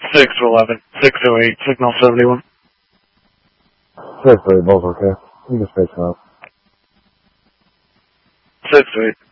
6 to 11. 6 to 8. Signal 71. 6 to 8, both okay. You can stay up. 6 to 8.